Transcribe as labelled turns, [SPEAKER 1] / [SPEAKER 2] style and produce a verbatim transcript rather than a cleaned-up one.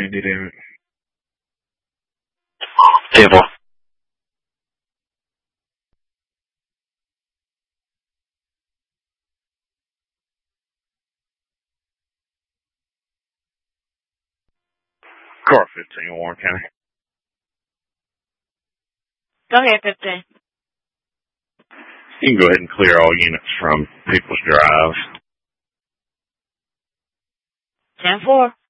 [SPEAKER 1] Mindy, damn it.
[SPEAKER 2] Table.
[SPEAKER 1] Car fifteen, Warren County.
[SPEAKER 3] Go ahead, fifteen.
[SPEAKER 1] You can go ahead and clear all units from People's Drive.
[SPEAKER 3] ten four.